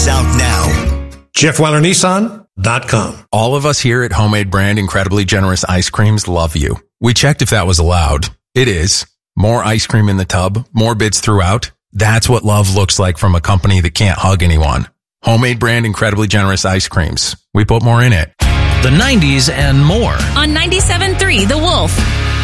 out now. JeffWeilerNissan.com. All of us here at Homemade Brand Incredibly Generous Ice Creams love you. We checked if that was allowed. It is. More ice cream in the tub, more bits throughout. That's what love looks like from a company that can't hug anyone. Homemade Brand Incredibly Generous Ice Creams. We put more in it. The 90s and more. On 97.3 The Wolf.